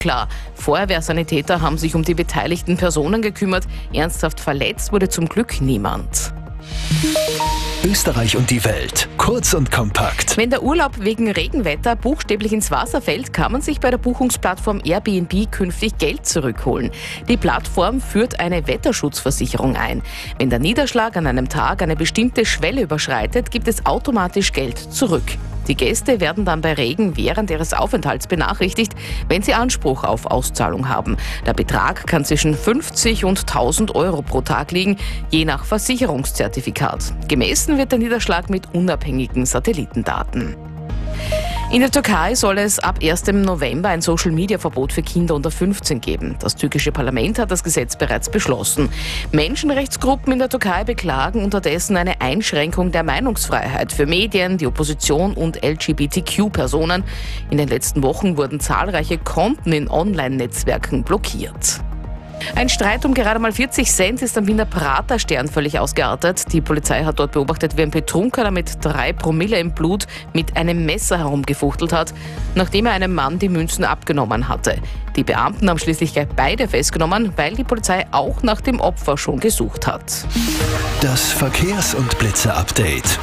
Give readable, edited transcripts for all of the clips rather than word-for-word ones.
Klar, Feuerwehrsanitäter haben sich um die beteiligten Personen gekümmert. Ernsthaft verletzt wurde zum Glück niemand. Österreich und die Welt. Kurz und kompakt. Wenn der Urlaub wegen Regenwetter buchstäblich ins Wasser fällt, kann man sich bei der Buchungsplattform Airbnb künftig Geld zurückholen. Die Plattform führt eine Wetterschutzversicherung ein. Wenn der Niederschlag an einem Tag eine bestimmte Schwelle überschreitet, gibt es automatisch Geld zurück. Die Gäste werden dann bei Regen während ihres Aufenthalts benachrichtigt, wenn sie Anspruch auf Auszahlung haben. Der Betrag kann zwischen 50 und 1.000 Euro pro Tag liegen, je nach Versicherungszertifikat. Gemessen wird der Niederschlag mit unabhängigen Satellitendaten. In der Türkei soll es ab 1. November ein Social-Media-Verbot für Kinder unter 15 geben. Das türkische Parlament hat das Gesetz bereits beschlossen. Menschenrechtsgruppen in der Türkei beklagen unterdessen eine Einschränkung der Meinungsfreiheit für Medien, die Opposition und LGBTQ-Personen. In den letzten Wochen wurden zahlreiche Konten in Online-Netzwerken blockiert. Ein Streit um gerade mal 40 Cent ist am Wiener Praterstern völlig ausgeartet. Die Polizei hat dort beobachtet, wie ein Betrunkener mit 3 Promille im Blut mit einem Messer herumgefuchtelt hat, nachdem er einem Mann die Münzen abgenommen hatte. Die Beamten haben schließlich gleich beide festgenommen, weil die Polizei auch nach dem Opfer schon gesucht hat. Das Verkehrs- und Blitzer-Update.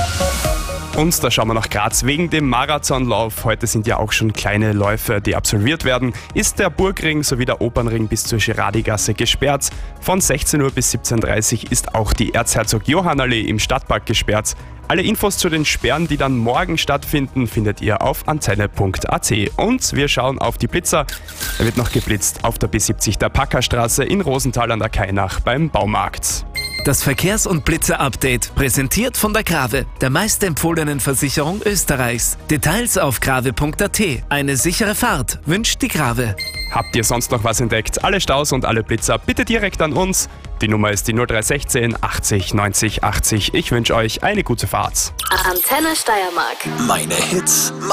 Und da schauen wir nach Graz. Wegen dem Marathonlauf, heute sind ja auch schon kleine Läufe, die absolviert werden, ist der Burgring sowie der Opernring bis zur Girardigasse gesperrt. Von 16 Uhr bis 17.30 Uhr ist auch die Erzherzog-Johann-Allee im Stadtpark gesperrt. Alle Infos zu den Sperren, die dann morgen stattfinden, findet ihr auf antenne.at. Und wir schauen auf die Blitzer. Da wird noch geblitzt auf der B70 der Packerstraße in Rosenthal an der Kainach beim Baumarkt. Das Verkehrs- und Blitzer-Update präsentiert von der Grave, der meistempfohlenen Versicherung Österreichs. Details auf grave.at. Eine sichere Fahrt wünscht die Grave. Habt ihr sonst noch was entdeckt? Alle Staus und alle Blitzer bitte direkt an uns. Die Nummer ist die 0316 80 90 80. Ich wünsche euch eine gute Fahrt. Antenne Steiermark. Meine Hits,